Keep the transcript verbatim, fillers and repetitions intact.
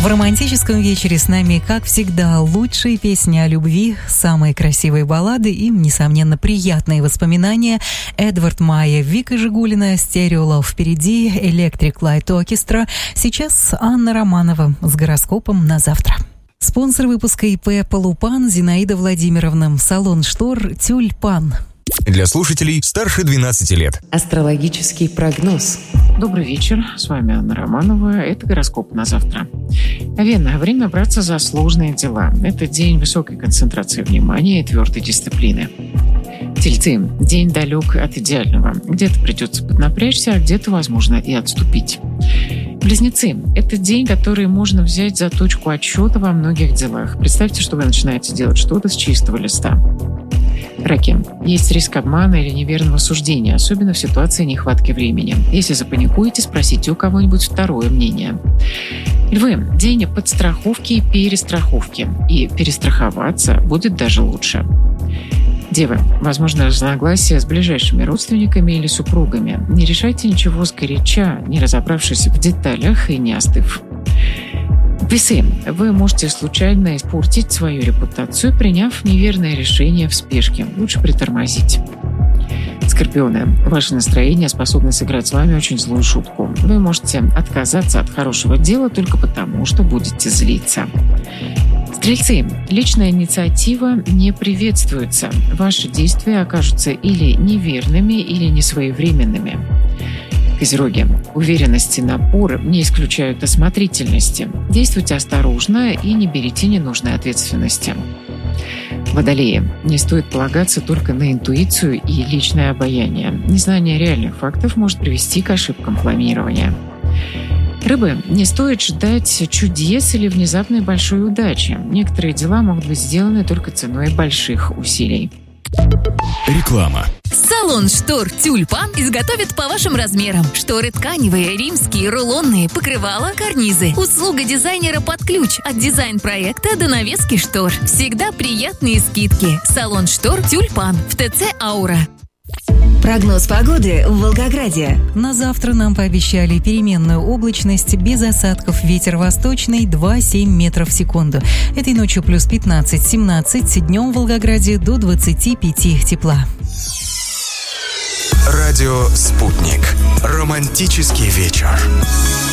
В романтическом вечере с нами, как всегда, лучшие песни о любви, самые красивые баллады и, несомненно, приятные воспоминания. Эдвард Майя, Вика Жигулина, Stereo Love впереди, Electric Light Orchestra. Сейчас Анна Романова с гороскопом на завтра. Спонсор выпуска ИП «Полупан» Зинаида Владимировна. Салон штор «Тюльпан». Для слушателей старше двенадцати лет. Астрологический прогноз. Добрый вечер, с вами Анна Романова. Это гороскоп на завтра. Овен, время браться за сложные дела. Это день высокой концентрации внимания и твердой дисциплины. Тельцы, день далек от идеального. Где-то придется поднапрячься, а где-то, возможно, и отступить. Близнецы, это день, который можно взять за точку отсчета во многих делах. Представьте, что вы начинаете делать что-то с чистого листа. Раки. Есть риск обмана или неверного суждения, особенно в ситуации нехватки времени. Если запаникуете, спросите у кого-нибудь второе мнение. Львы. День подстраховки и перестраховки. И перестраховаться будет даже лучше. Девы. Возможно, разногласия с ближайшими родственниками или супругами. Не решайте ничего сгоряча, не разобравшись в деталях и не остыв. Весы. Вы можете случайно испортить свою репутацию, приняв неверное решение в спешке. Лучше притормозить. Скорпионы. Ваше настроение способно сыграть с вами очень злую шутку. Вы можете отказаться от хорошего дела только потому, что будете злиться. Стрельцы. Личная инициатива не приветствуется. Ваши действия окажутся или неверными, или несвоевременными. Козероги. Уверенность и напор не исключают осмотрительности. Действуйте осторожно и не берите ненужной ответственности. Водолеи. Не стоит полагаться только на интуицию и личное обаяние. Незнание реальных фактов может привести к ошибкам планирования. Рыбы. Не стоит ждать чудес или внезапной большой удачи. Некоторые дела могут быть сделаны только ценой больших усилий. Реклама. Салон штор «Тюльпан» изготовит по вашим размерам. Шторы тканевые, римские, рулонные, покрывала, карнизы. Услуга дизайнера под ключ. От дизайн-проекта до навески штор. Всегда приятные скидки. Салон штор «Тюльпан» в ТЦ «Аура». Прогноз погоды в Волгограде. На завтра нам пообещали переменную облачность, без осадков, ветер восточный два-семь метров в секунду. Этой ночью плюс пятнадцать-семнадцать, днем в Волгограде до двадцати пяти тепла. Радио «Спутник». Романтический вечер.